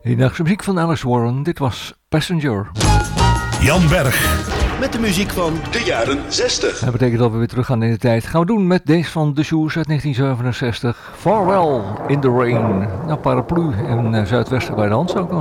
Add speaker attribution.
Speaker 1: Hedendaagse muziek van Alice Warren. Dit was Passenger.
Speaker 2: Jan Berg.
Speaker 3: Met de muziek van de jaren 60.
Speaker 1: Dat betekent dat we weer terug gaan in de tijd. Gaan we doen met deze van The Shoes uit 1967. Farewell in the Rain. Nou, paraplu in zuidwesten bij de hand zou ik